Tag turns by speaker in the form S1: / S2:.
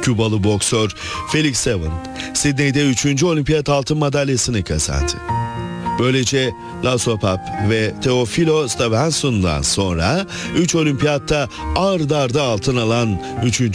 S1: Kübalı boksör Felix Seven, Sidney'de 3. olimpiyat altın madalyasını kazandı. Böylece Laszlo Papp ve Teofilo Stevenson'dan sonra 3 olimpiyatta ard arda altın alan 3.